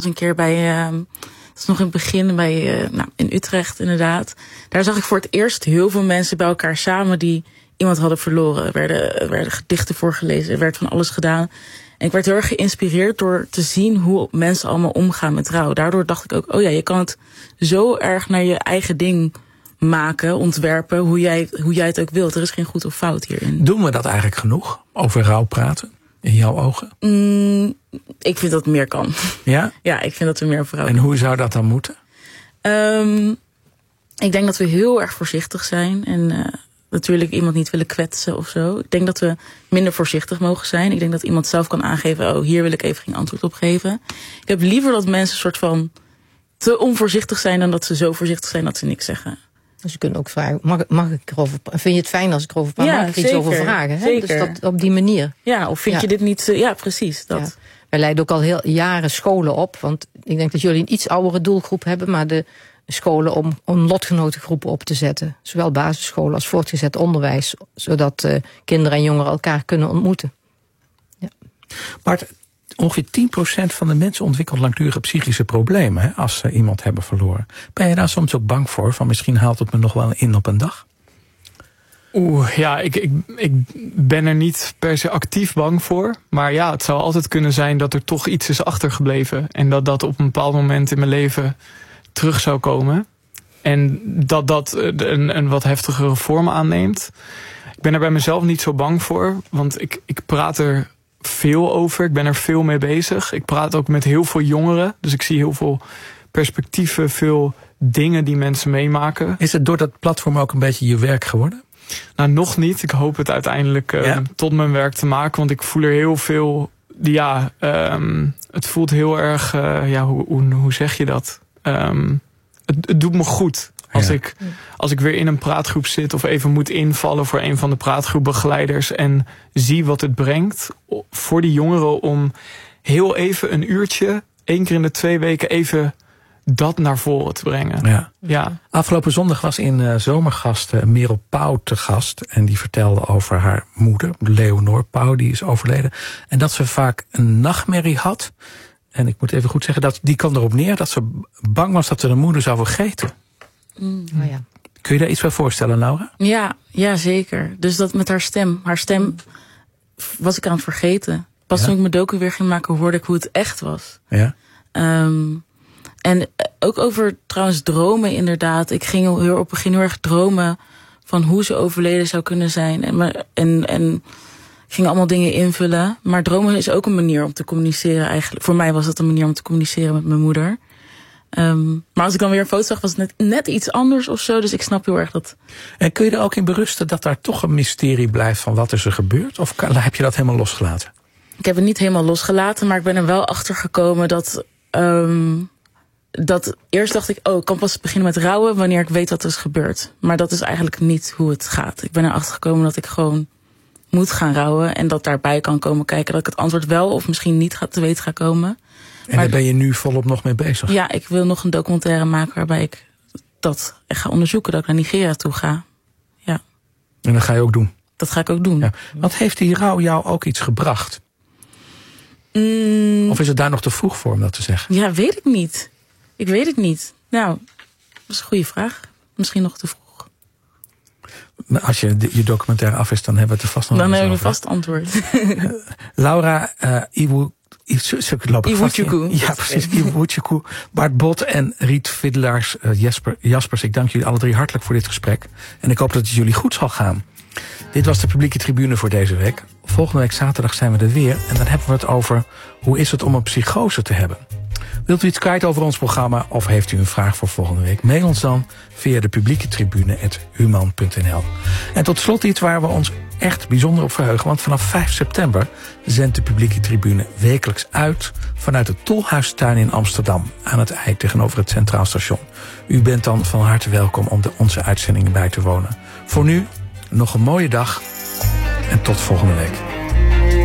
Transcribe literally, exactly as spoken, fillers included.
een keer bij, uh, dat is nog in het begin, bij, uh, nou, in Utrecht inderdaad. Daar zag ik voor het eerst heel veel mensen bij elkaar samen die iemand hadden verloren. Er werden, er werden gedichten voorgelezen, er werd van alles gedaan. En ik werd heel erg geïnspireerd door te zien hoe mensen allemaal omgaan met rouw. Daardoor dacht ik ook, oh ja, je kan het zo erg naar je eigen ding maken, ontwerpen, hoe jij, hoe jij het ook wilt. Er is geen goed of fout hierin. Doen we dat eigenlijk genoeg, over rouw praten, in jouw ogen? Mm, ik vind dat het meer kan. Ja? Ja, ik vind dat er meer vooruit. En hoe zou dat dan moeten? Um, ik denk dat we heel erg voorzichtig zijn. En uh, natuurlijk iemand niet willen kwetsen of zo. Ik denk dat we minder voorzichtig mogen zijn. Ik denk dat iemand zelf kan aangeven, oh, hier wil ik even geen antwoord op geven. Ik heb liever dat mensen een soort van te onvoorzichtig zijn dan dat ze zo voorzichtig zijn dat ze niks zeggen. Dus je kunt ook vragen, mag, mag ik erover, vind je het fijn als ik erover praat? Ja, mag ik er iets over vragen? Hè? Dus dat op die manier. Ja, of vind ja. je dit niet, ja precies. Dat. Ja. Wij leiden ook al heel jaren scholen op, want ik denk dat jullie een iets oudere doelgroep hebben, maar de scholen om, om lotgenotengroepen op te zetten. Zowel basisscholen als voortgezet onderwijs, zodat uh, kinderen en jongeren elkaar kunnen ontmoeten. Ja. Bart, ongeveer tien procent van de mensen ontwikkelt langdurige psychische problemen, hè, als ze iemand hebben verloren. Ben je daar soms ook bang voor? Van misschien haalt het me nog wel in op een dag? Oeh, ja, ik, ik, ik ben er niet per se actief bang voor. Maar ja, het zou altijd kunnen zijn dat er toch iets is achtergebleven. En dat dat op een bepaald moment in mijn leven terug zou komen. En dat dat een, een wat heftigere vorm aanneemt. Ik ben er bij mezelf niet zo bang voor. Want ik, ik praat er veel over. Ik ben er veel mee bezig. Ik praat ook met heel veel jongeren. Dus ik zie heel veel perspectieven, veel dingen die mensen meemaken. Is het door dat platform ook een beetje je werk geworden? Nou, nog niet. Ik hoop het uiteindelijk uh, ja. tot mijn werk te maken. Want ik voel er heel veel. Ja, um, het voelt heel erg. Uh, ja, hoe, hoe, hoe zeg je dat? Um, het, het doet me goed. Als, ja. ik, als ik weer in een praatgroep zit of even moet invallen voor een van de praatgroepbegeleiders en zie wat het brengt voor die jongeren om heel even een uurtje, één keer in de twee weken even dat naar voren te brengen. Ja. Ja. Afgelopen zondag was in uh, Zomergast uh, Merel Pauw te gast. En die vertelde over haar moeder, Leonor Pauw, die is overleden. En dat ze vaak een nachtmerrie had. En ik moet even goed zeggen, dat die kwam erop neer dat ze bang was dat ze de moeder zou vergeten. Mm. Oh ja. Kun je daar iets bij voorstellen, Laura? Ja, ja, zeker. Dus dat met haar stem. Haar stem was ik aan het vergeten. Pas ja. toen ik mijn docu weer ging maken, hoorde ik hoe het echt was. Ja. Um, en ook over trouwens dromen inderdaad. Ik ging heel, op begin heel erg dromen van hoe ze overleden zou kunnen zijn. En, en, en ik ging allemaal dingen invullen. Maar dromen is ook een manier om te communiceren eigenlijk. Voor mij was het een manier om te communiceren met mijn moeder. Um, maar als ik dan weer een foto zag, was het net, net iets anders of zo. Dus ik snap heel erg dat. En kun je er ook in berusten dat daar toch een mysterie blijft van wat is er gebeurd? Of kan, heb je dat helemaal losgelaten? Ik heb het niet helemaal losgelaten, maar ik ben er wel achter gekomen dat. Um, dat eerst dacht ik, oh, ik kan pas beginnen met rouwen wanneer ik weet wat er is gebeurd. Maar dat is eigenlijk niet hoe het gaat. Ik ben erachter gekomen dat ik gewoon moet gaan rouwen. En dat daarbij kan komen kijken dat ik het antwoord wel of misschien niet ga, te weten ga komen. En daar ben je nu volop nog mee bezig? Ja, ik wil nog een documentaire maken waarbij ik dat ga onderzoeken. Dat ik naar Nigeria toe ga. Ja. En dat ga je ook doen? Dat ga ik ook doen. Ja. Wat heeft die rouw jou ook iets gebracht? Mm. Of is het daar nog te vroeg voor om dat te zeggen? Ja, weet ik niet. Ik weet het niet. Nou, dat is een goede vraag. Misschien nog te vroeg. Als je je documentaire af is, dan hebben we het er vast nog Dan hebben we een vast antwoord. uh, Laura, uh, Iwu... Iwuchukwu. Ja, precies. Iwuchukwu, Bart Bot en Riet Fiddelaars, uh, Jesper, Jaspers. Ik dank jullie alle drie hartelijk voor dit gesprek. En ik hoop dat het jullie goed zal gaan. Dit was de publieke tribune voor deze week. Volgende week zaterdag zijn we er weer. En dan hebben we het over hoe is het om een psychose te hebben. Wilt u iets kwijt over ons programma of heeft u een vraag voor volgende week? Mail ons dan via de publieke tribune at human punt n l. En tot slot iets waar we ons echt bijzonder op verheugen. Want vanaf vijf september zendt de publieke tribune wekelijks uit vanuit de Tolhuistuin in Amsterdam aan het IJ tegenover het Centraal Station. U bent dan van harte welkom om de onze uitzendingen bij te wonen. Voor nu nog een mooie dag en tot volgende week.